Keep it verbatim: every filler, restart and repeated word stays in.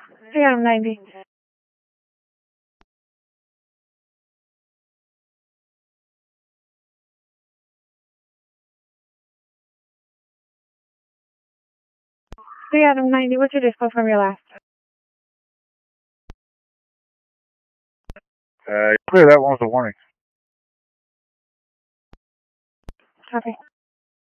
Hey, Adam ninety. Hey, Adam ninety, what's your disco from your last? Uh, clear, that one was a warning. Copy.